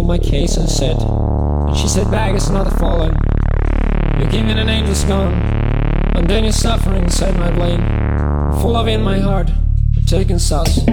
my case and said, and she said, bag is not a fallen. You're giving an angel's gone, and then you're suffering inside my brain, full of in my heart, taking sauce.